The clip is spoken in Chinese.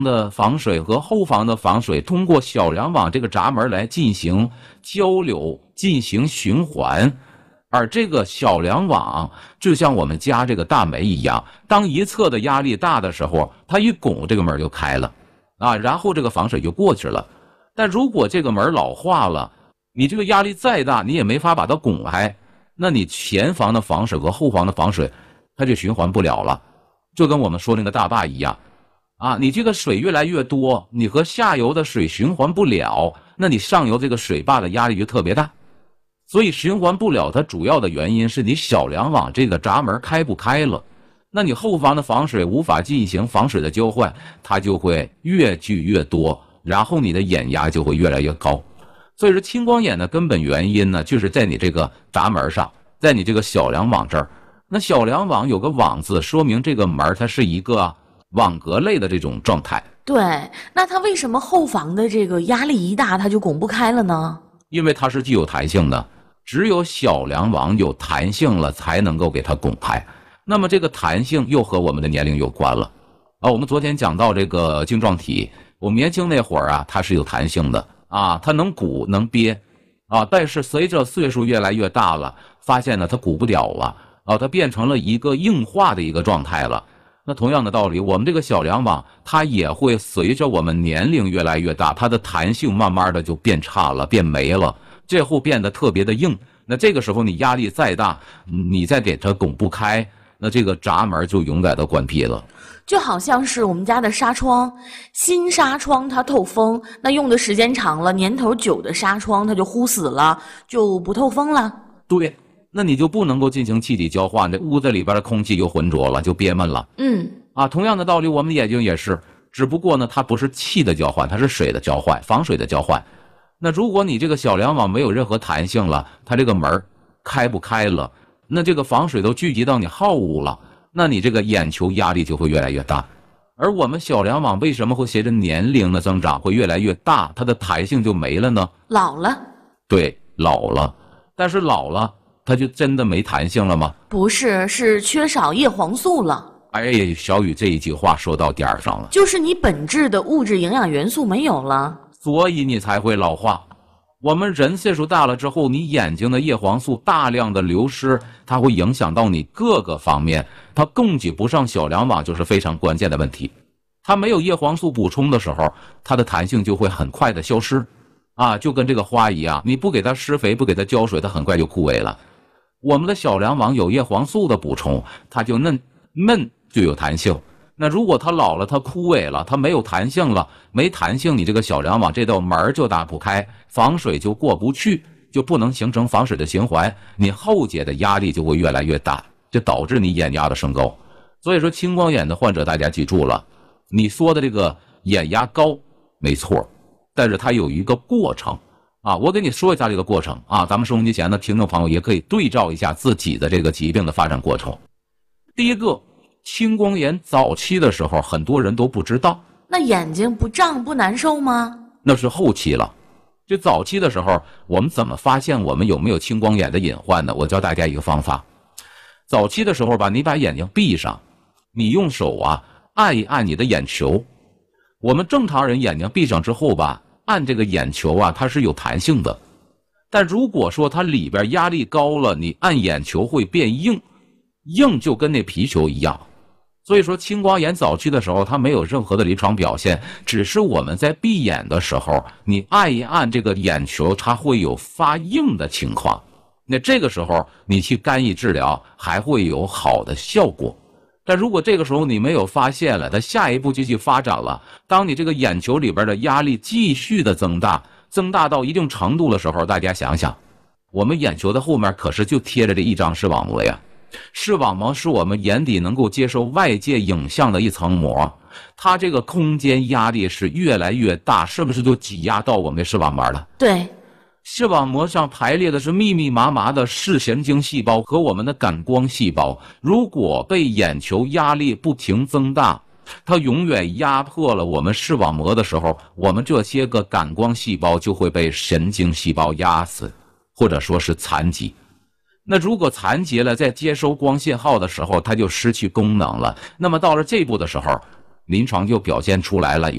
的防水和后方的防水通过小梁网这个闸门来进行交流、进行循环。而这个小梁网就像我们家这个大门一样，当一侧的压力大的时候，它一拱这个门就开了啊，然后这个防水就过去了。但如果这个门老化了，你这个压力再大，你也没法把它拱开，那你前方的防水和后方的防水它就循环不了了，就跟我们说那个大坝一样啊，你这个水越来越多，你和下游的水循环不了，那你上游这个水坝的压力就特别大。所以循环不了，它主要的原因是你小梁网这个闸门开不开了，那你后方的防水无法进行防水的交换，它就会越聚越多，然后你的眼压就会越来越高。所以说青光眼的根本原因呢，就是在你这个闸门上，在你这个小梁网这儿。那小梁网有个网字，说明这个门它是一个网格类的这种状态。 对，那它为什么后防的这个压力一大，它就拱不开了呢？ 因为它是具有弹性的，只有小梁网有弹性了，才能够给它拱开。那么这个弹性又和我们的年龄有关了啊。我们昨天讲到这个晶状体，我们年轻那会儿啊，它是有弹性的啊，它能鼓能憋啊，但是随着岁数越来越大了，发现呢它鼓不了了啊，它变成了一个硬化的一个状态了。那同样的道理，我们这个小梁网它也会随着我们年龄越来越大，它的弹性慢慢的就变差了，变没了，最后变得特别的硬。那这个时候你压力再大，你再给它拱不开，那这个闸门就永远的关闭了。 就好像是我们家的纱窗，新纱窗它透风，那用的时间长了，年头久的纱窗它就呼死了，就不透风了。 对，那你就不能够进行气体交换，这屋子里边的空气就浑浊了，就憋闷了。同样的道理，我们的眼睛也是，只不过呢，它不是气的交换，它是水的交换，防水的交换。那如果你这个小梁网没有任何弹性了，它这个门开不开了，那这个防水都聚集到你后屋了，那你这个眼球压力就会越来越大。而我们小梁网为什么会随着年龄的增长会越来越大，它的弹性就没了呢？ 老了。 对，老了。但是老了它就真的没弹性了吗？ 不是，是缺少叶黄素了。 哎，小雨这一句话说到点儿上了， 就是你本质的物质营养元素没有了， 所以你才会老化。我们人岁数大了之后，你眼睛的叶黄素大量的流失，它会影响到你各个方面，它供给不上小梁网就是非常关键的问题。它没有叶黄素补充的时候，它的弹性就会很快的消失啊，就跟这个花一样，你不给它施肥，不给它浇水，它很快就枯萎了。我们的小梁网有叶黄素的补充，它就嫩就有弹性。那如果它老了，它枯萎了，它没有弹性了，没弹性，你这个小梁网这道门就打不开，防水就过不去，就不能形成防水的循环，你后节的压力就会越来越大，就导致你眼压的升高。所以说青光眼的患者大家记住了，你说的这个眼压高没错，但是它有一个过程啊，我给你说一下这个过程啊，咱们收音机前的听众朋友也可以对照一下自己的这个疾病的发展过程。第一个，青光眼早期的时候很多人都不知道， 那眼睛不胀不难受吗？ 那是后期了。这早期的时候我们怎么发现我们有没有青光眼的隐患呢？我教大家一个方法。早期的时候吧，你把眼睛闭上，你用手啊按一按你的眼球。我们正常人眼睛闭上之后吧，按这个眼球啊它是有弹性的，但如果说它里边压力高了，你按眼球会变硬，硬就跟那皮球一样。所以说青光眼早期的时候它没有任何的临床表现，只是我们在闭眼的时候你按一按这个眼球，它会有发硬的情况，那这个时候你去干预治疗还会有好的效果。但如果这个时候你没有发现了，它下一步继续发展了，当你这个眼球里边的压力继续的增大到一定程度的时候，大家想想，我们眼球的后面可是就贴着这一张视网膜呀。视网膜是我们眼底能够接受外界影像的一层膜，它这个空间压力是越来越大，是不是就挤压到我们的视网膜了？ 对， 视网膜上排列的是密密麻麻的视神经细胞和我们的感光细胞，如果被眼球压力不停增大，它永远压迫了我们视网膜的时候，我们这些个感光细胞就会被神经细胞压死，或者说是残疾。那如果残疾了，在接收光信号的时候它就失去功能了，那么到了这步的时候，临床就表现出来了